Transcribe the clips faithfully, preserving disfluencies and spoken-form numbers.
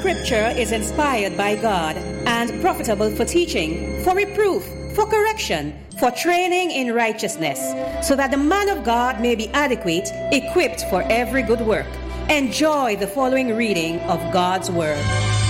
Scripture is inspired by God and profitable for teaching, for reproof, for correction, for training in righteousness, so that the man of God may be adequate, equipped for every good work. Enjoy the following reading of God's Word.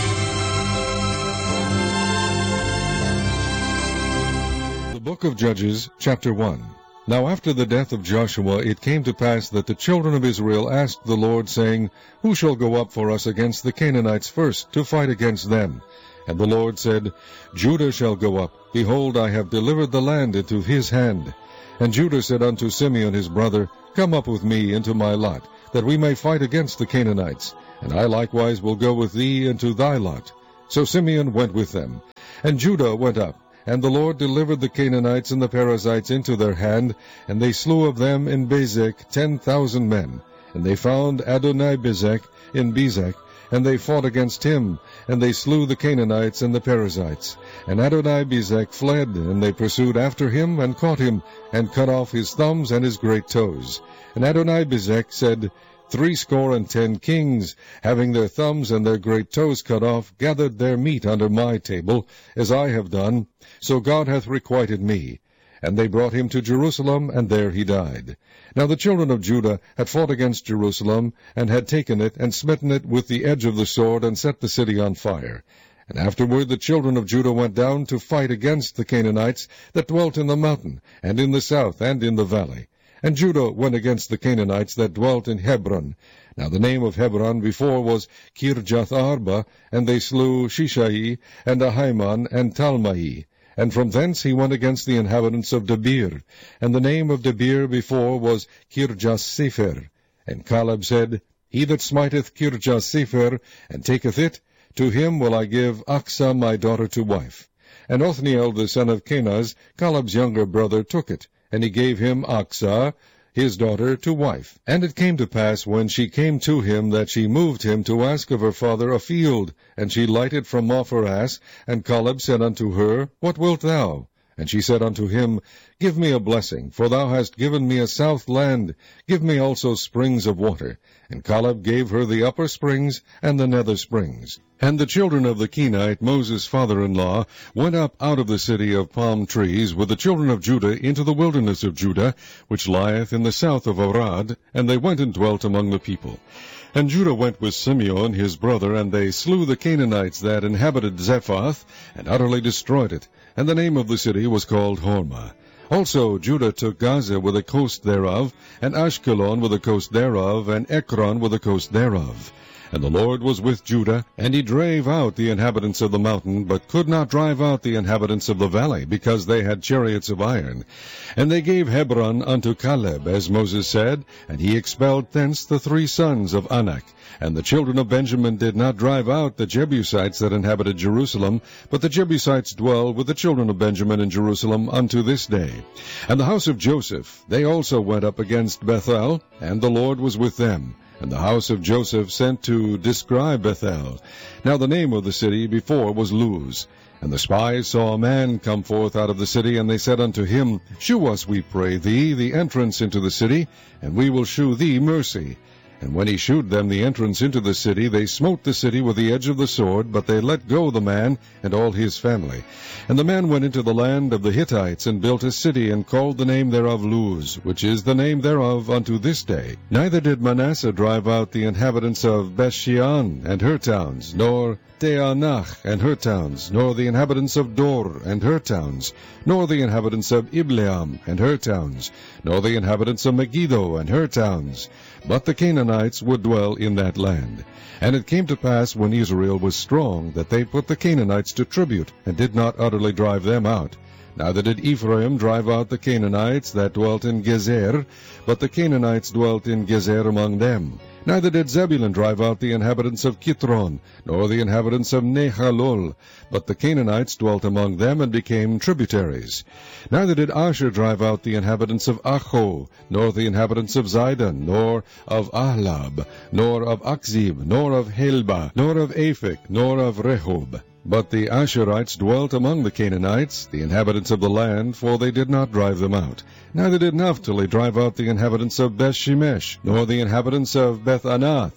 The Book of Judges, chapter one. Now after the death of Joshua it came to pass that the children of Israel asked the Lord, saying, Who shall go up for us against the Canaanites first, to fight against them? And the Lord said, Judah shall go up. Behold, I have delivered the land into his hand. And Judah said unto Simeon his brother, Come up with me into my lot, that we may fight against the Canaanites. And I likewise will go with thee into thy lot. So Simeon went with them. And Judah went up. And the Lord delivered the Canaanites and the Perizzites into their hand, and they slew of them in Bezek ten thousand men. And they found Adonai-Bezek in Bezek, and they fought against him, and they slew the Canaanites and the Perizzites. And Adonai-Bezek fled, and they pursued after him, and caught him, and cut off his thumbs and his great toes. And Adonai-Bezek said, Threescore and ten kings, having their thumbs and their great toes cut off, gathered their meat under my table, as I have done. So God hath requited me. And they brought him to Jerusalem, and there he died. Now the children of Judah had fought against Jerusalem, and had taken it, and smitten it with the edge of the sword, and set the city on fire. And afterward the children of Judah went down to fight against the Canaanites that dwelt in the mountain, and in the south, and in the valley. And Judah went against the Canaanites that dwelt in Hebron. Now the name of Hebron before was Kirjath-arba, and they slew Shishai, and Ahiman, and Talmai. And from thence he went against the inhabitants of Debir. And the name of Debir before was Kirjath-sepher. And Caleb said, He that smiteth Kirjath-sepher, and taketh it, to him will I give Achsah my daughter to wife. And Othniel the son of Kenaz, Caleb's younger brother, took it, and he gave him Achsah, his daughter, to wife. And it came to pass, when she came to him, that she moved him to ask of her father a field. And she lighted from off her ass, and Caleb said unto her, What wilt thou? And she said unto him, Give me a blessing, for thou hast given me a south land. Give me also springs of water. And Caleb gave her the upper springs and the nether springs. And the children of the Kenite, Moses' father-in-law, went up out of the city of palm trees with the children of Judah into the wilderness of Judah, which lieth in the south of Arad, and they went and dwelt among the people. And Judah went with Simeon his brother, and they slew the Canaanites that inhabited Zephath, and utterly destroyed it. And the name of the city was called Hormah. Also Judah took Gaza with the coast thereof, and Ashkelon with the coast thereof, and Ekron with the coast thereof. And the Lord was with Judah, and he drave out the inhabitants of the mountain, but could not drive out the inhabitants of the valley, because they had chariots of iron. And they gave Hebron unto Caleb, as Moses said, and he expelled thence the three sons of Anak. And the children of Benjamin did not drive out the Jebusites that inhabited Jerusalem, but the Jebusites dwell with the children of Benjamin in Jerusalem unto this day. And the house of Joseph, they also went up against Bethel, and the Lord was with them. And the house of Joseph sent to describe Bethel. Now the name of the city before was Luz. And the spies saw a man come forth out of the city, and they said unto him, Shew us, we pray thee, the entrance into the city, and we will shew thee mercy. And when he shewed them the entrance into the city, they smote the city with the edge of the sword, but they let go the man and all his family. And the man went into the land of the Hittites, and built a city, and called the name thereof Luz, which is the name thereof unto this day. Neither did Manasseh drive out the inhabitants of Bethshean and her towns, nor Teanach and her towns, nor the inhabitants of Dor and her towns, nor the inhabitants of Ibleam and her towns, nor the inhabitants of Megiddo and her towns. But the Canaanites would dwell in that land. And it came to pass, when Israel was strong, that they put the Canaanites to tribute, and did not utterly drive them out. Neither did Ephraim drive out the Canaanites that dwelt in Gezer, but the Canaanites dwelt in Gezer among them. Neither did Zebulun drive out the inhabitants of Kitron, nor the inhabitants of Nehalol, but the Canaanites dwelt among them, and became tributaries. Neither did Asher drive out the inhabitants of Acho, nor the inhabitants of Zidon, nor of Ahlab, nor of Akzib, nor of Helba, nor of Aphek, nor of Rehob. But the Asherites dwelt among the Canaanites, the inhabitants of the land, for they did not drive them out. Neither did Naphtali drive out the inhabitants of Bethshemesh, nor the inhabitants of Bethanath,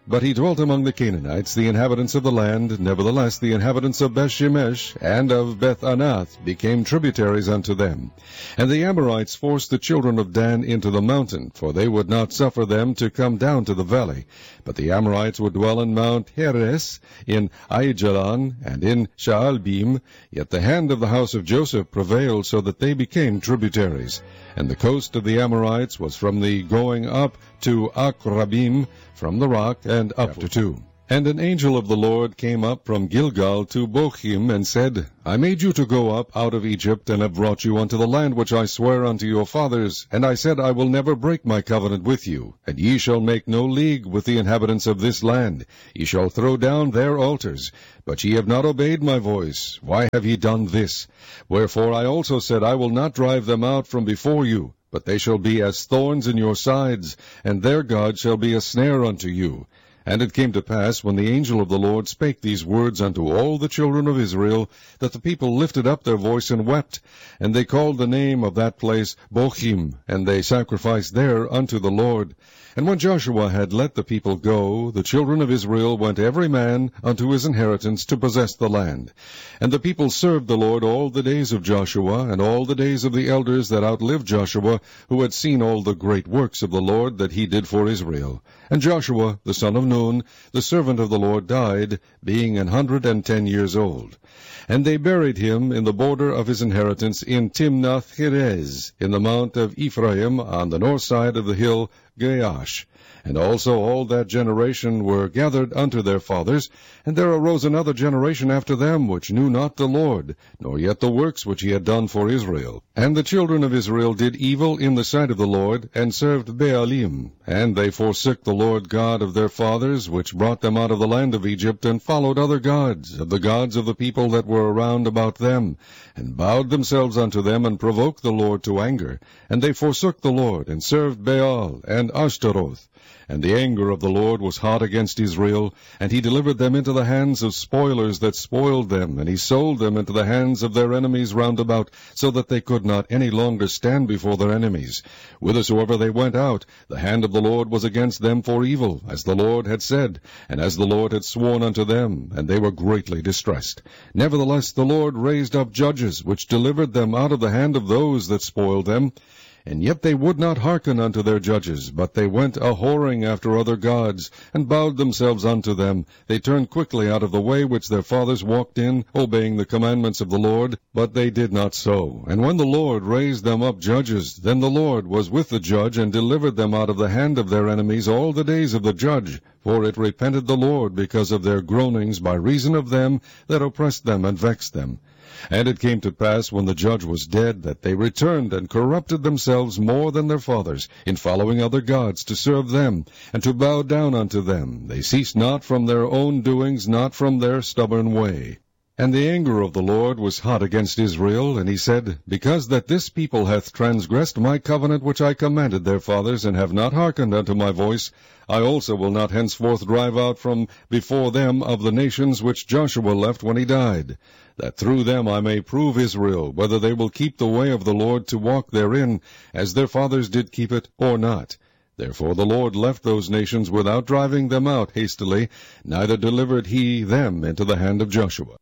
But he dwelt among the Canaanites, the inhabitants of the land. Nevertheless, the inhabitants of Bethshemesh and of Beth-anath became tributaries unto them. And the Amorites forced the children of Dan into the mountain, for they would not suffer them to come down to the valley. But the Amorites would dwell in Mount Heres, in Aijalon, and in Shaalbim. Yet the hand of the house of Joseph prevailed, so that they became tributaries. And the coast of the Amorites was from the going up to Akrabim, from the rock, and up to two. And an angel of the Lord came up from Gilgal to Bochim, and said, I made you to go up out of Egypt, and have brought you unto the land which I sware unto your fathers. And I said, I will never break my covenant with you, and ye shall make no league with the inhabitants of this land. Ye shall throw down their altars. But ye have not obeyed my voice. Why have ye done this? Wherefore I also said, I will not drive them out from before you, but they shall be as thorns in your sides, and their God shall be a snare unto you. And it came to pass, when the angel of the Lord spake these words unto all the children of Israel, that the people lifted up their voice and wept. And they called the name of that place Bochim, and they sacrificed there unto the Lord. And when Joshua had let the people go, the children of Israel went every man unto his inheritance to possess the land. And the people served the Lord all the days of Joshua, and all the days of the elders that outlived Joshua, who had seen all the great works of the Lord that he did for Israel. And Joshua, the son of Nun, the servant of the Lord, died, being an hundred and ten years old. And they buried him in the border of his inheritance in Timnath-Heres, in the mount of Ephraim, on the north side of the hill Gaash. And also all that generation were gathered unto their fathers. And there arose another generation after them, which knew not the Lord, nor yet the works which he had done for Israel. And the children of Israel did evil in the sight of the Lord, and served Baalim. And they forsook the Lord God of their fathers, which brought them out of the land of Egypt, and followed other gods, of the gods of the people that were around about them, and bowed themselves unto them, and provoked the Lord to anger. And they forsook the Lord, and served Baal and Ashtaroth. And the anger of the Lord was hot against Israel, and he delivered them into the hands of spoilers that spoiled them, and he sold them into the hands of their enemies round about, so that they could not any longer stand before their enemies. Whithersoever they went out, the hand of the Lord was against them for evil, as the Lord had said, and as the Lord had sworn unto them, and they were greatly distressed. Nevertheless the Lord raised up judges, which delivered them out of the hand of those that spoiled them. And yet they would not hearken unto their judges, but they went a-whoring after other gods, and bowed themselves unto them. They turned quickly out of the way which their fathers walked in, obeying the commandments of the Lord, but they did not so. And when the Lord raised them up judges, then the Lord was with the judge, and delivered them out of the hand of their enemies all the days of the judge. For it repented the Lord because of their groanings by reason of them that oppressed them and vexed them. And it came to pass, when the judge was dead, that they returned and corrupted themselves more than their fathers, in following other gods to serve them, and to bow down unto them. They ceased not from their own doings, not from their stubborn way. And the anger of the Lord was hot against Israel, and he said, Because that this people hath transgressed my covenant which I commanded their fathers, and have not hearkened unto my voice, I also will not henceforth drive out from before them of the nations which Joshua left when he died, that through them I may prove Israel, whether they will keep the way of the Lord to walk therein, as their fathers did keep it, or not. Therefore the Lord left those nations without driving them out hastily, neither delivered he them into the hand of Joshua.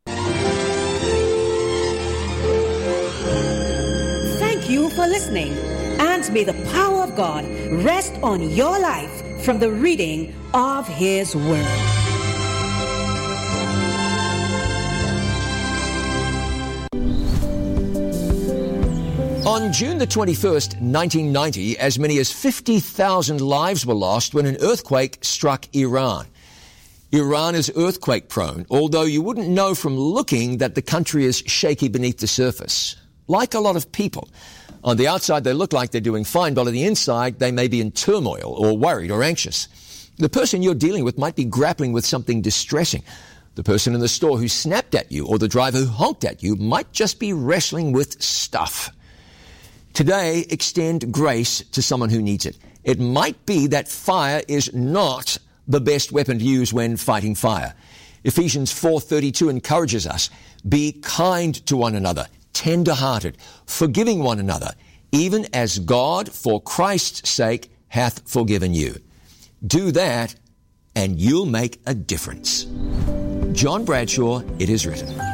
Thank you for listening, and may the power of God rest on your life from the reading of His Word. On June the twenty-first, nineteen ninety, as many as fifty thousand lives were lost when an earthquake struck Iran. Iran is earthquake-prone, although you wouldn't know from looking that the country is shaky beneath the surface. Like a lot of people. On the outside, they look like they're doing fine, but on the inside, they may be in turmoil or worried or anxious. The person you're dealing with might be grappling with something distressing. The person in the store who snapped at you or the driver who honked at you might just be wrestling with stuff. Today, extend grace to someone who needs it. It might be that fire is not the best weapon to use when fighting fire. Ephesians four thirty-two encourages us, be kind to one another, tender-hearted, forgiving one another, even as God, for Christ's sake, hath forgiven you. Do that, and you'll make a difference. John Bradshaw, it is written.